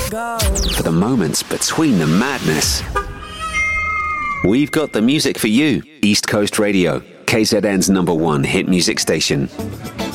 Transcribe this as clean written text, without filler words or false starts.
For the moments between the madness. We've got the music for you. East Coast Radio, KZN's #1 hit music station.